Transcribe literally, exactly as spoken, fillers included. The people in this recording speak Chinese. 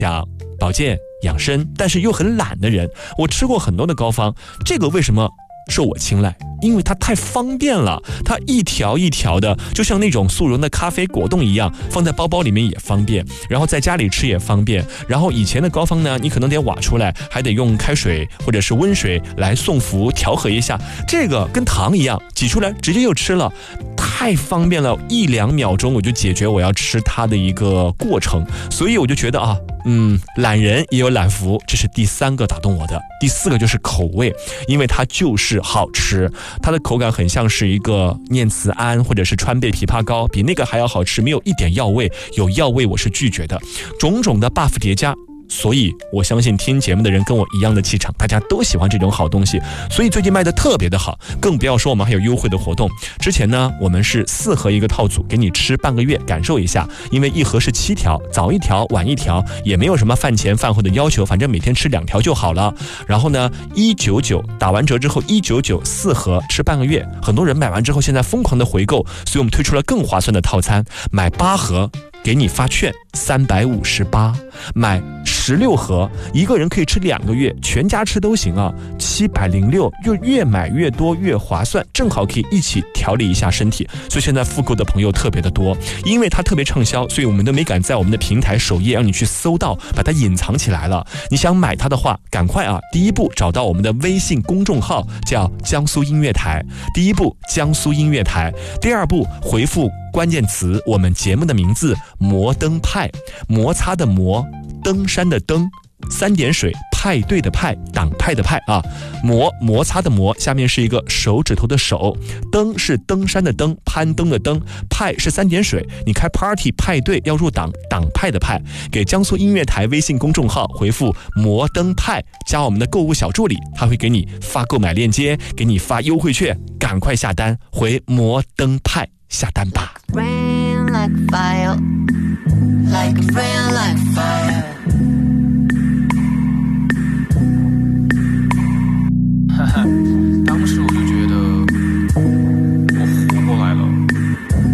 想保健养生，但是又很懒的人，我吃过很多的膏方，这个为什么受我青睐？因为它太方便了，它一条一条的，就像那种速溶的咖啡果冻一样，放在包包里面也方便，然后在家里吃也方便。然后以前的膏方呢，你可能得挖出来，还得用开水或者是温水来送服调和一下，这个跟糖一样，挤出来直接就吃了，太方便了，一两秒钟我就解决我要吃它的一个过程。所以我就觉得啊，嗯，懒人也有懒福，这是第三个打动我的。第四个就是口味，因为它就是好吃，它的口感很像是一个念慈庵或者是川贝枇杷膏，比那个还要好吃，没有一点药味，有药味我是拒绝的。种种的 buff 叠加，所以我相信听节目的人跟我一样的气场，大家都喜欢这种好东西，所以最近卖的特别的好，更不要说我们还有优惠的活动。之前呢，我们是四盒一个套组，给你吃半个月感受一下，因为一盒是七条，早一条晚一条，也没有什么饭前饭后的要求，反正每天吃两条就好了。然后呢，一九九打完折之后一九九四盒吃半个月，很多人买完之后现在疯狂的回购，所以我们推出了更划算的套餐，买八盒给你发券三百五十八，买十六盒，一个人可以吃两个月，全家吃都行啊，七百零六，就越买越多越划算，正好可以一起调理一下身体。所以现在复购的朋友特别的多，因为它特别畅销，所以我们都没敢在我们的平台首页让你去搜到，把它隐藏起来了。你想买它的话，赶快啊！第一步找到我们的微信公众号，叫江苏音乐台。第一步江苏音乐台，第二步回复关键词我们节目的名字摩登派，摩擦的摩，登山的登，三点水，派对的派，党派的派啊，摩摩擦的摩，下面是一个手指头的手，登是登山的登，攀登的登，派是三点水，你开 party 派对要入党，党派的派。给江苏音乐台微信公众号回复摩登派，加我们的购物小助理，他会给你发购买链接，给你发优惠券，赶快下单，回摩登派下单吧。Rain like fire, like a friend